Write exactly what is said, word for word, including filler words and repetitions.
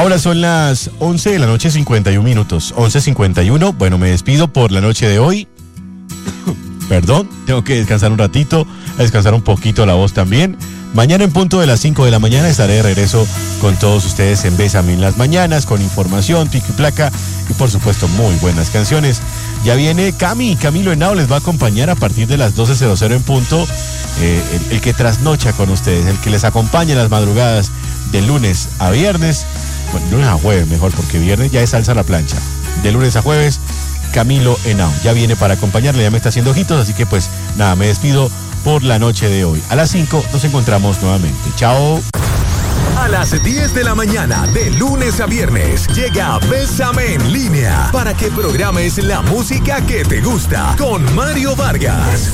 Ahora son las once de la noche, cincuenta y un minutos. once cincuenta y uno. Bueno, me despido por la noche de hoy. Perdón, tengo que descansar un ratito, descansar un poquito la voz también. Mañana en punto de las cinco de la mañana estaré de regreso con todos ustedes en Bésame en las mañanas, con información, pico y placa y por supuesto muy buenas canciones. Ya viene Cami, Camilo Henao les va a acompañar a partir de las doce cero cero en punto, eh, el, el que trasnocha con ustedes, el que les acompaña en las madrugadas de lunes a viernes, bueno, lunes a jueves mejor porque viernes ya es salsa a la plancha, de lunes a jueves. Camilo Henao ya viene para acompañarle, ya me está haciendo ojitos, así que pues nada, me despido por la noche de hoy. A las cinco nos encontramos nuevamente. Chao. A las diez de la mañana, de lunes a viernes, llega Bésame en línea para que programes la música que te gusta con Mario Vargas.